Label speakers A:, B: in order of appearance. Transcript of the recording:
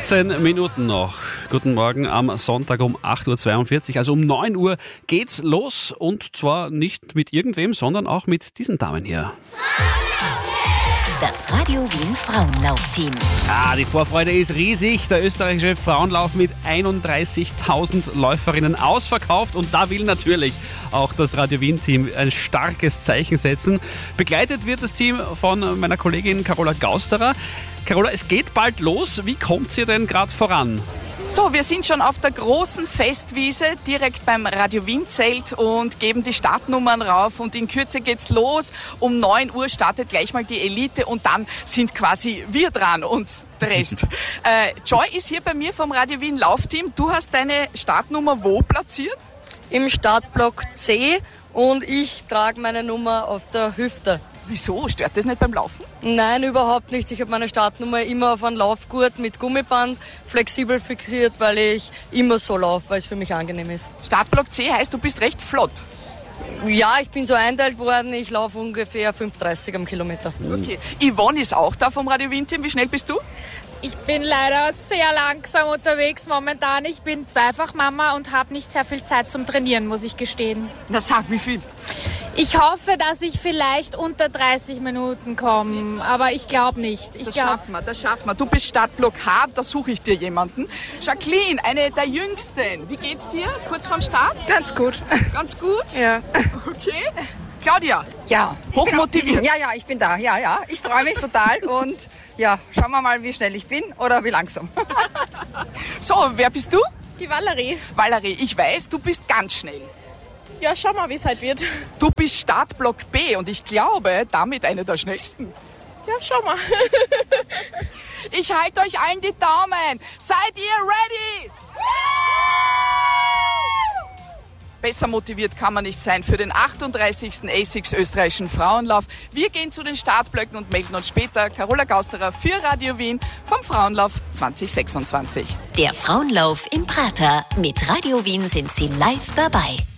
A: 18 Minuten noch. Guten Morgen am Sonntag um 8.42 Uhr. Also um 9 Uhr geht's los. Und zwar nicht mit irgendwem, sondern auch mit diesen Damen hier.
B: Das Radio Wien Frauenlaufteam.
A: Die Vorfreude ist riesig. Der österreichische Frauenlauf mit 31.000 Läuferinnen ausverkauft. Und da will natürlich auch das Radio Wien-Team ein starkes Zeichen setzen. Begleitet wird das Team von meiner Kollegin Carola Gausterer. Carola, es geht bald los. Wie kommt ihr denn gerade voran?
C: So, wir sind schon auf der großen Festwiese direkt beim Radio Wien-Zelt und geben die Startnummern rauf und in Kürze geht's los. Um 9 Uhr startet gleich mal die Elite und dann sind quasi wir dran und der Rest. Joy ist hier bei mir vom Radio Wien Laufteam. Du hast deine Startnummer wo platziert?
D: Im Startblock C und ich trage meine Nummer auf der Hüfte.
C: Wieso? Stört das nicht beim Laufen?
D: Nein, überhaupt nicht. Ich habe meine Startnummer immer auf einen Laufgurt mit Gummiband flexibel fixiert, weil ich immer so laufe, weil es für mich angenehm ist.
C: Startblock C heißt, du bist recht flott.
D: Ja, ich bin so einteilt worden, ich laufe ungefähr 5,30 am Kilometer.
C: Okay. Yvonne ist auch da vom Radio Wien-Team. Wie schnell bist du?
E: Ich bin leider sehr langsam unterwegs momentan. Ich bin Zweifachmama und habe nicht sehr viel Zeit zum Trainieren, muss ich gestehen.
C: Na sag, wie viel?
E: Ich hoffe, dass ich vielleicht unter 30 Minuten komme, aber ich glaube nicht.
C: Das schaffen wir. Du bist Startblock H, da suche ich dir jemanden. Jacqueline, eine der Jüngsten. Wie geht's dir kurz vorm Start?
F: Ganz gut.
C: Ganz gut?
F: Ja.
C: Okay. Claudia?
F: Ja.
C: Hochmotiviert?
F: Ja, ich bin da. Ja. Ich freue mich total und ja, schauen wir mal, wie schnell ich bin oder wie langsam.
C: So, wer bist du?
E: Die Valerie.
C: Valerie, ich weiß, du bist ganz schnell.
E: Ja, schau mal, wie es halt wird.
C: Du bist Startblock B und ich glaube, damit eine der schnellsten.
E: Ja, schau mal.
C: Ich halte euch allen die Daumen. Seid ihr ready? Besser motiviert kann man nicht sein für den 38. ASICS österreichischen Frauenlauf. Wir gehen zu den Startblöcken und melden uns später. Carola Gausterer für Radio Wien vom Frauenlauf 2026.
B: Der Frauenlauf im Prater. Mit Radio Wien sind Sie live dabei.